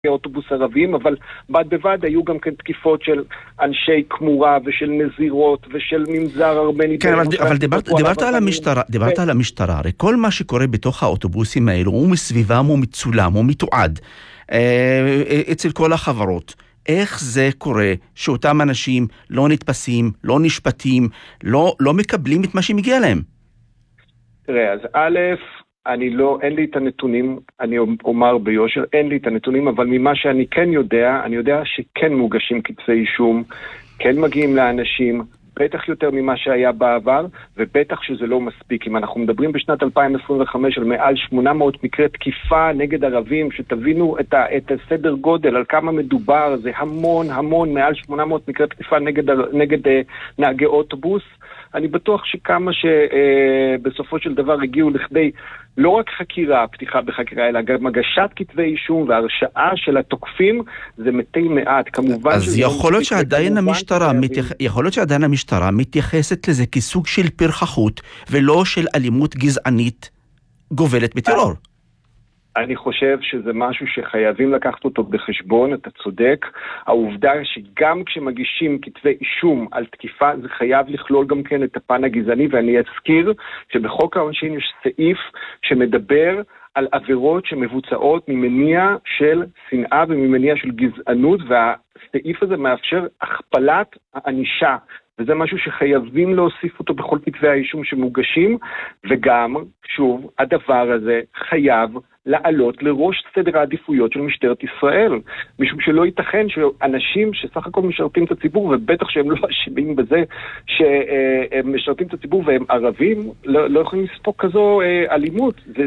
אוטובוס ערבים, אבל בד בבד היו גם כן תקיפות של אנשי כמורה ושל נזירות ושל מנזר ארמני. כן, אבל דיברת על המשטרה. הרי כל מה שקורה בתוך האוטובוסים האלו הוא מסביבם, הוא מצולם, הוא מתועד אצל כל החברות. איך זה קורה שאותם אנשים לא נתפסים, לא נשפטים, לא מקבלים את מה שמגיע להם? תראה, אז א', אין לי את הנתונים, אני אומר ביושר, אין לי את הנתונים, אבל ממה שאני כן יודע, אני יודע שכן מוגשים כתבי אישום, כן מגיעים לאנשים, בטח יותר ממה שהיה בעבר, ובטח שזה לא מספיק. אם אנחנו מדברים בשנת 2025 על מעל 800 מקרי תקיפה נגד ערבים, שתבינו את הסדר גודל, על כמה מדובר, זה המון, מעל 800 מקרי תקיפה נגד נהגי אוטובוס. אני בטוח שכמה שבסופו של דבר הגיעו לכדי לא רק חקירה, פתיחה בחקירה, אלא גם הגשת כתבי אישום והרשעה של התוקפים, זה מתי מעט. כמובן אז יכול להיות שעדיין המשטרה מתייחסת לזה כסוג של פרחחות, ולא של אלימות גזענית גובלת בטרור. אני חושב שזה משהו שחייבים לקחת אותו בחשבון, אתה צודק. העובדה שגם כשמגישים כתבי אישום על תקיפה, זה חייב לכלול גם כן את הפן הגזעני, ואני אזכיר שבחוק העונשין יש סעיף שמדבר על עבירות שמבוצעות ממניע של שנאה וממניע של גזענות, והסעיף הזה מאפשר הכפלת הענישה. וזה משהו שחייבים להוסיף אותו בכל כתבי האישום שמוגשים, וגם, שוב, הדבר הזה חייב לעלות לראש סדר העדיפויות של משטרת ישראל, משום שלא ייתכן שאנשים שסך הכל משרתים את הציבור, ובטח שהם לא אשמים בזה שהם משרתים את הציבור והם ערבים, לא יכולים לספוק כזו אלימות. זה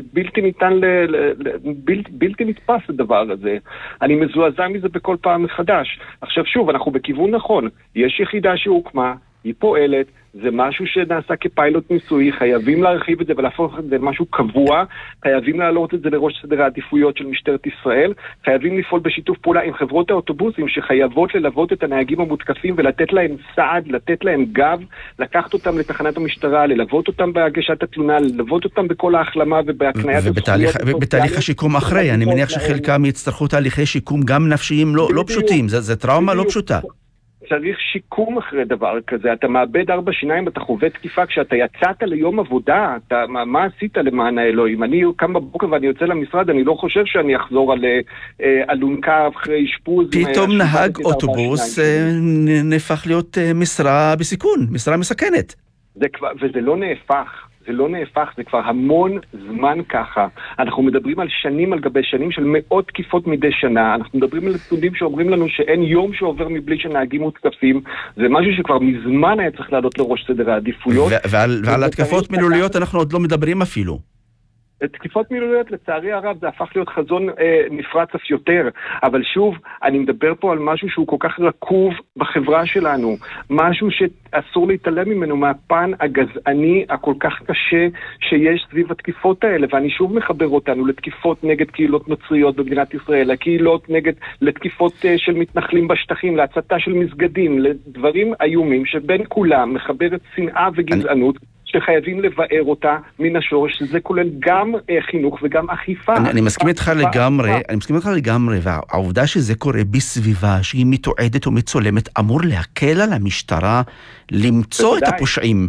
בלתי נתפס הדבר הזה. אני מזועזע מזה בכל פעם מחדש. עכשיו שוב, אנחנו בכיוון נכון, יש יחידה שהוקמה, היא פועלת, זה משהו שנעשה כפיילוט ניסוי, חייבים להרחיב את זה ולהפוך את זה למשהו קבוע, חייבים להעלות את זה לראש סדר העדיפויות של משטרת ישראל, חייבים לפעול בשיתוף פעולה עם חברות האוטובוסים שחייבות ללוות את הנהגים המותקפים ולתת להם סעד, לתת להם גב, לקחת אותם לתחנת המשטרה, ללוות אותם בהגשת התלונה, ללוות אותם בכל ההחלמה ובהקניית הזכויות. ובתהליך השיקום אחרי, אני מניח שחלקם יצטרכו תהליכי שיקום גם נפשיים לא פשוטים, זה טראומה לא פשוטה. צריך שיקום אחרי דבר כזה, אתה מאבד 4 שיניים, אתה חווה תקיפה, כשאתה יצאת ליום עבודה, מה עשית למען האלוהים? אני קם בבוקר ואני יוצא למשרד, אני לא חושב שאני אחזור על אלונקה אחרי אשפוז. פתאום נהג אוטובוס נהפך להיות משרה בסיכון, משרה מסכנת. וזה לא נהפך. זה לא נהפך, זה כבר המון זמן ככה. אנחנו מדברים על שנים על גבי שנים של מאות תקיפות מדי שנה. אנחנו מדברים על נתונים שאומרים לנו שאין יום שעובר מבלי שנהגים מותקפים. זה משהו שכבר מזמן היה צריך לעלות לראש סדר העדיפויות. ועל התקפות מילוליות אנחנו עוד לא מדברים אפילו. תקיפות מילוליות, לצערי הרב, זה הפך להיות חזון נפרץ אף יותר. אבל שוב, אני מדבר פה על משהו שהוא כל כך רקוב בחברה שלנו. משהו שאסור להתעלם ממנו, מהפן הגזעני הכל כך קשה שיש סביב התקיפות האלה. ואני שוב מחבר אותנו לתקיפות נגד קהילות נוצריות במדינת ישראל, לתקיפות של מתנחלים בשטחים, להצתה של מסגדים, לדברים איומים שבין כולם מחברת שנאה וגזענות. שחייבים לבאר אותה מן השורש, שזה כולל גם חינוך וגם אכיפה. אני מסכים איתך לגמרי, והעובדה שזה קורה בסביבה שהיא מתועדת ומצולמת, אמור להקל על המשטרה למצוא את הפושעים.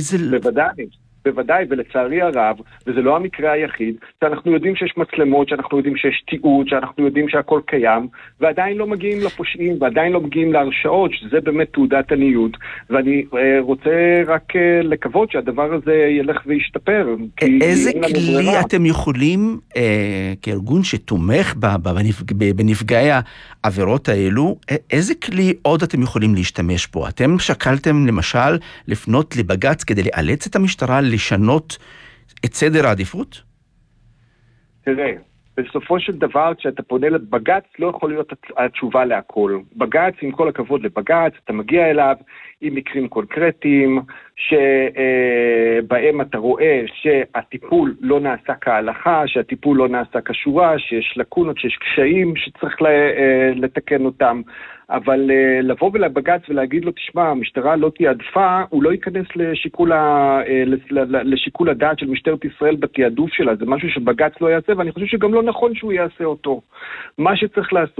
בוודאי, ולצערי הרב, וזה לא המקרה היחיד, שאנחנו יודעים שיש מצלמות, שאנחנו יודעים שיש תיעוד, שאנחנו יודעים שהכל קיים, ועדיין לא מגיעים לפושעים, ועדיין לא מגיעים להרשעות, שזה באמת תעודת עניות, ואני רוצה רק לקוות שהדבר הזה ילך וישתפר. איזה כלי אתם יכולים, כארגון שתומך בנפגעי העבירות האלו, איזה כלי עוד אתם יכולים להשתמש בו? אתם שקלתם למשל לפנות לבג"ץ כדי לאלץ את המשטרה לשנות את סדר העדיפות? תראה, בסופו של דבר, כשאתה פונה לבג"ץ, לא יכול להיות התשובה להכל. בג"ץ, עם כל הכבוד לבג"ץ, אתה מגיע אליו, עם מקרים קונקרטיים, שבהם אתה רואה שהטיפול לא נעשה כהלכה, שהטיפול לא נעשה כשורה, שיש לקונות, שיש קשיים שצריך לתקן אותם, אבל לבוא לבג"ץ ולהגיד לו, תשמע, המשטרה לא תיעדפה, הוא לא ייכנס לשיקול הדעת של משטרת ישראל בתיעדוף שלה, זה משהו שבג"ץ לא יעשה, ואני חושב שגם לא נכון שהוא יעשה אותו. מה שצריך לעשות,